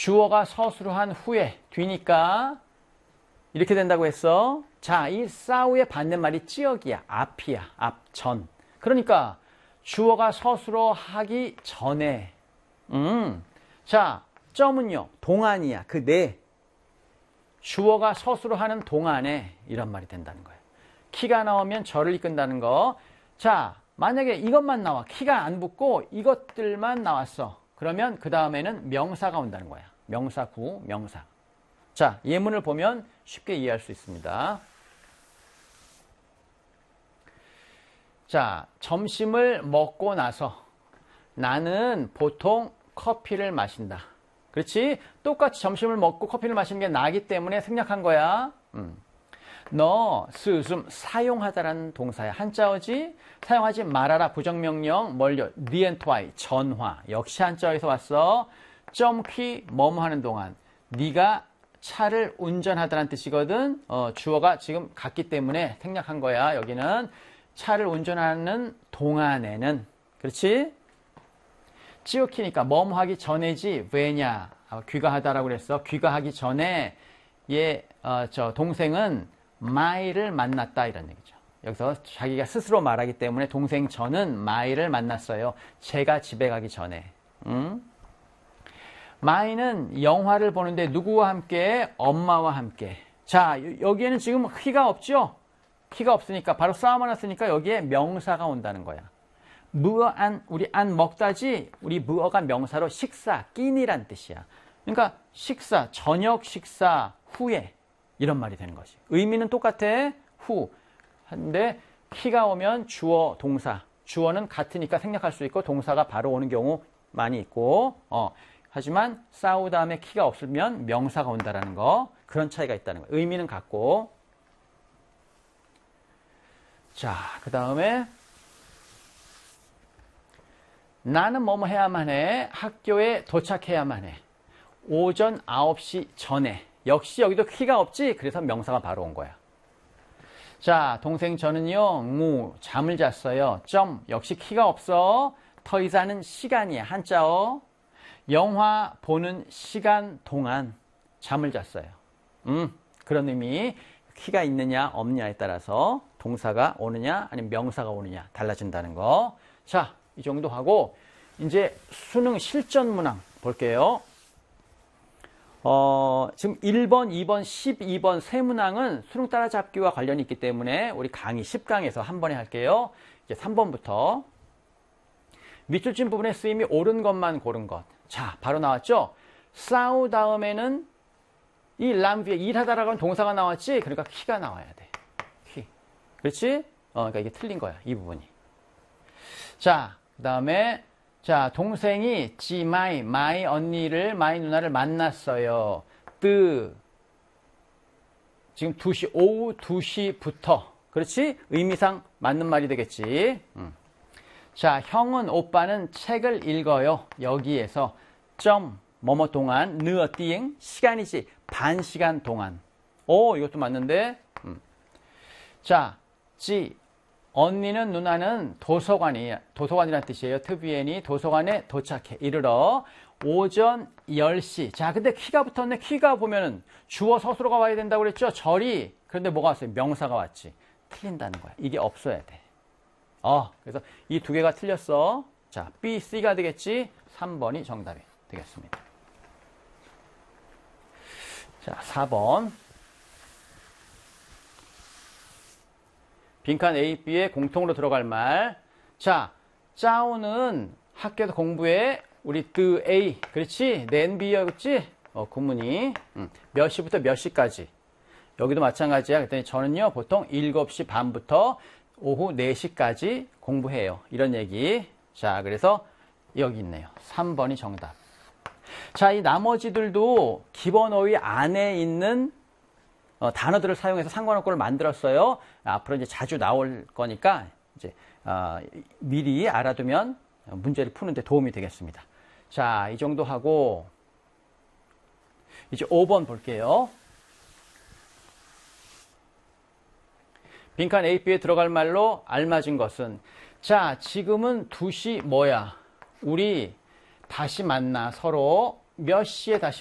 주어가 서술어 한 후에 뒤니까 이렇게 된다고 했어. 자, 이 싸우의 반대말이 찌역이야. 앞이야. 앞, 전. 그러니까 주어가 서술어 하기 전에 자, 점은요. 동안이야. 그 내. 주어가 서술어 하는 동안에 이런 말이 된다는 거예요. 키가 나오면 절을 이끈다는 거. 자, 만약에 이것만 나와. 키가 안 붙고 이것들만 나왔어. 그러면 그 다음에는 명사가 온다는 거야. 명사, 구, 명사. 자, 예문을 보면 쉽게 이해할 수 있습니다. 자, 점심을 먹고 나서 나는 보통 커피를 마신다. 그렇지? 똑같이 점심을 먹고 커피를 마시는 게 나기 때문에 생략한 거야. 너 스숨 사용하다라는 동사야. 한자어지? 사용하지 말아라. 부정명령. 멀려. 니엔토아이. 전화. 역시 한자어에서 왔어. 점퀴 뭐뭐 하는 동안. 네가 차를 운전하다라는 뜻이거든. 주어가 지금 갔기 때문에 생략한 거야. 여기는 차를 운전하는 동안에는. 그렇지? 찌우키니까 뭐뭐 하기 전에지. 왜냐? 귀가하다라고 그랬어. 귀가하기 전에 저 동생은 마이를 만났다 이런 얘기죠. 여기서 자기가 스스로 말하기 때문에 동생 저는 마이를 만났어요. 제가 집에 가기 전에. 마이는 영화를 보는데 누구와 함께? 엄마와 함께. 자, 여기에는 지금 키가 없죠? 키가 없으니까 바로 싸움을 했으니까 여기에 명사가 온다는 거야. 우리 안 먹다지 우리 무어가 명사로 식사, 끼니란 뜻이야. 그러니까 식사, 저녁 식사 후에 이런 말이 되는 거지. 의미는 똑같아. 후. 근데 키가 오면 주어, 동사. 주어는 같으니까 생략할 수 있고 동사가 바로 오는 경우 많이 있고 하지만 싸우 다음에 키가 없으면 명사가 온다라는 거. 그런 차이가 있다는 거예요. 의미는 같고. 자, 그 다음에 나는 뭐뭐 해야만 해. 학교에 도착해야만 해. 오전 9시 전에. 역시 여기도 키가 없지? 그래서 명사가 바로 온 거야. 자, 동생 저는요. 잠을 잤어요. 점. 역시 키가 없어. 더 이상은 시간이야. 한자어. 영화 보는 시간 동안 잠을 잤어요. 그런 의미. 키가 있느냐 없느냐에 따라서 동사가 오느냐 아니면 명사가 오느냐 달라진다는 거. 자, 이 정도 하고 이제 수능 실전 문항 볼게요. 지금 1번, 2번, 12번 세 문항은 수능 따라잡기와 관련이 있기 때문에 우리 강의 10강에서 한 번에 할게요. 이제 3번부터 밑줄진 부분의 쓰임이 옳은 것만 고른 것. 자, 바로 나왔죠? 싸우 다음에는 이 람비에 일하다라고 하는 동사가 나왔지? 그러니까 키가 나와야 돼. 키. 그렇지? 그러니까 이게 틀린 거야. 이 부분이. 자, 그 다음에 자, 동생이 마이 언니를, 마이 누나를 만났어요. 지금 2시, 오후 2시부터. 그렇지? 의미상 맞는 말이 되겠지. 자, 형은, 오빠는 책을 읽어요. 여기에서 뭐뭐 동안, 느어띠잉, 시간이지. 반 시간 동안. 이것도 맞는데. 자, 언니는 누나는 도서관이란 뜻이에요. 트비엔이 도서관에 도착해. 이르러 오전 10시. 자, 근데 키가 붙었네. 키가 보면은 주어 서술어가 와야 된다고 그랬죠. 절이. 그런데 뭐가 왔어요? 명사가 왔지. 틀린다는 거야. 이게 없어야 돼. 그래서 이 두 개가 틀렸어. 자, B, C가 되겠지. 3번이 정답이 되겠습니다. 자, 4번. 빈칸 A, B에 공통으로 들어갈 말. 자, 짜오는 학교에서 공부해. 우리 A. 그렇지? 낸비였지? 구문이. 몇 시부터 몇 시까지. 여기도 마찬가지야. 그랬더니 저는요, 보통 7시 반부터 오후 4시까지 공부해요. 이런 얘기. 자, 그래서 여기 있네요. 3번이 정답. 자, 이 나머지들도 기본 어휘 안에 있는 단어들을 사용해서 상관어구를 만들었어요. 앞으로 이제 자주 나올 거니까 이제 미리 알아두면 문제를 푸는데 도움이 되겠습니다. 자, 이 정도 하고 이제 5번 볼게요. 빈칸 A, B에 들어갈 말로 알맞은 것은 자, 지금은 2시 뭐야? 우리 다시 만나. 서로 몇 시에 다시